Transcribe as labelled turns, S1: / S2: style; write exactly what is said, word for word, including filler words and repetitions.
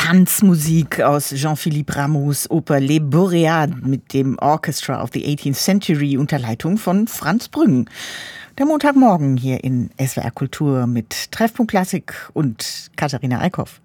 S1: Tanzmusik aus Jean-Philippe Rameaus Oper Les Boréades mit dem Orchestra of the eighteenth Century unter Leitung von Franz Brüngen. Der Montagmorgen hier in S W R Kultur mit Treffpunkt Klassik und Katharina Eickhoff.